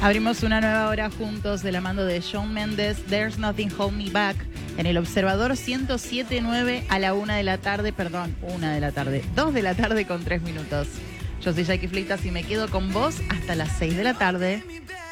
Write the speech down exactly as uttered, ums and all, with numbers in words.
Abrimos una nueva hora juntos de la mano de Shawn Mendes, There's Nothing Hold Me Back, en el Observador ciento siete punto nueve a la una de la tarde, perdón, una de la tarde, dos de la tarde con tres minutos. Yo soy Jackie Fleitas y me quedo con vos hasta las seis de la tarde.